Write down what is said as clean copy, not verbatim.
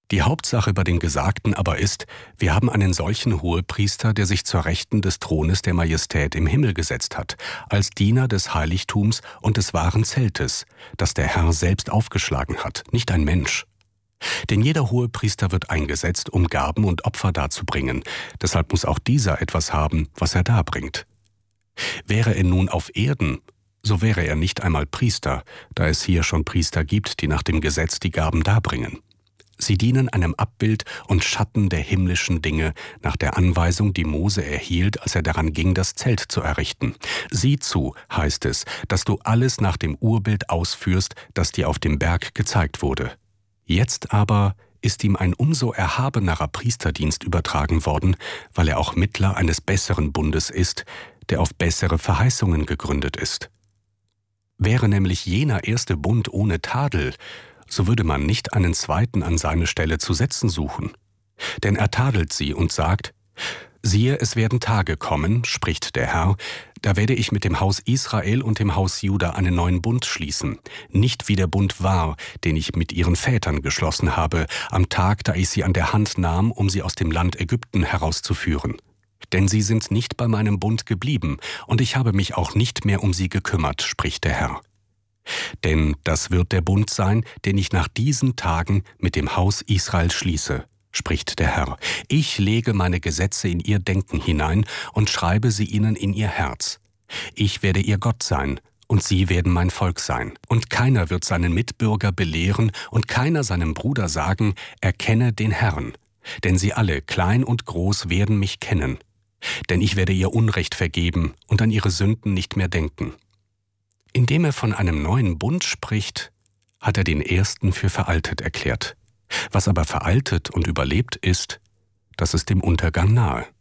Die Hauptsache bei dem Gesagten aber ist, wir haben einen solchen Hohepriester, der sich zur Rechten des Thrones der Majestät im Himmel gesetzt hat, als Diener des Heiligtums und des wahren Zeltes, das der Herr selbst aufgeschlagen hat, nicht ein Mensch. Denn jeder Hohepriester wird eingesetzt, um Gaben und Opfer darzubringen, deshalb muss auch dieser etwas haben, was er darbringt. Wäre er nun auf Erden, so wäre er nicht einmal Priester, da es hier schon Priester gibt, die nach dem Gesetz die Gaben darbringen. Sie dienen einem Abbild und Schatten der himmlischen Dinge nach der Anweisung, die Mose erhielt, als er daran ging, das Zelt zu errichten. Sieh zu, heißt es, dass du alles nach dem Urbild ausführst, das dir auf dem Berg gezeigt wurde. Jetzt aber ist ihm ein umso erhabenerer Priesterdienst übertragen worden, weil er auch Mittler eines besseren Bundes ist, der auf bessere Verheißungen gegründet ist. Wäre nämlich jener erste Bund ohne Tadel, so würde man nicht einen zweiten an seine Stelle zu setzen suchen. Denn er tadelt sie und sagt, siehe, es werden Tage kommen, spricht der Herr, da werde ich mit dem Haus Israel und dem Haus Juda einen neuen Bund schließen, nicht wie der Bund war, den ich mit ihren Vätern geschlossen habe, am Tag, da ich sie an der Hand nahm, um sie aus dem Land Ägypten herauszuführen. Denn sie sind nicht bei meinem Bund geblieben, und ich habe mich auch nicht mehr um sie gekümmert, spricht der Herr. Denn das wird der Bund sein, den ich nach diesen Tagen mit dem Haus Israel schließe, spricht der Herr. Ich lege meine Gesetze in ihr Denken hinein und schreibe sie ihnen in ihr Herz. Ich werde ihr Gott sein, und sie werden mein Volk sein. Und keiner wird seinen Mitbürger belehren und keiner seinem Bruder sagen, erkenne den Herrn. Denn sie alle, klein und groß, werden mich kennen. Denn ich werde ihr Unrecht vergeben und an ihre Sünden nicht mehr denken. Indem er von einem neuen Bund spricht, hat er den ersten für veraltet erklärt. Was aber veraltet und überlebt ist, das ist dem Untergang nahe.